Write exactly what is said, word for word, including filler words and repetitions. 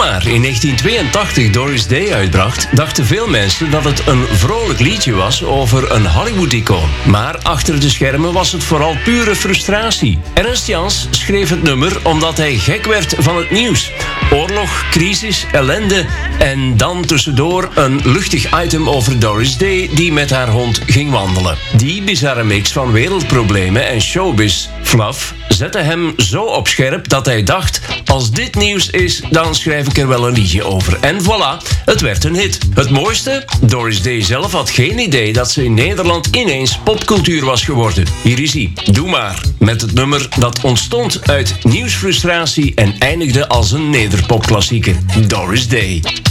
maar in negentien tweeëntachtig Doris Day uitbracht, dachten veel mensen dat het een vrolijk liedje was over een Hollywood-icoon. Maar achter de schermen was het vooral pure frustratie. Ernst Jans schreef het nummer omdat hij gek werd van het nieuws. Oorlog, crisis, ellende en dan tussendoor een luchtig item over Doris Day die met haar hond ging wandelen. Die bizarre mix van wereldproblemen en showbiz fluff zette hem zo op scherp dat hij dacht: als dit nieuws is, dan schrijf ik er wel een liedje over. En voilà, het werd een hit. Het mooiste? Doris Day zelf had geen idee dat ze in Nederland ineens popcultuur was geworden. Hier is hij, Doe maar. Met het nummer dat ontstond uit nieuwsfrustratie en eindigde als een nederpopklassieker. Doris Day.